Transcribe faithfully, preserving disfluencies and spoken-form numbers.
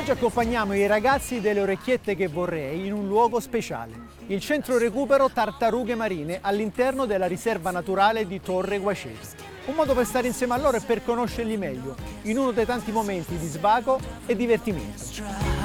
Oggi accompagniamo i ragazzi delle Orecchiette che vorrei in un luogo speciale, il centro recupero tartarughe marine all'interno della riserva naturale di Torre Guaceto. Un modo per stare insieme a loro e per conoscerli meglio, in uno dei tanti momenti di svago e divertimento.